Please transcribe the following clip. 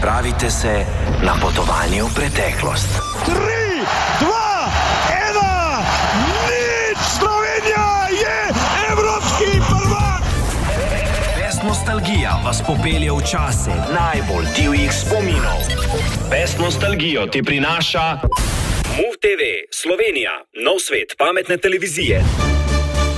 Odpravite se na potovanje v preteklost. 3, 2, 1, nič! Slovenija je evropski prvak! Fest Nostalgija vas popelje v čase najbolj divjih spominov. Fest Nostalgijo ti prinaša MOVE TV Slovenija, nov svet pametne televizije.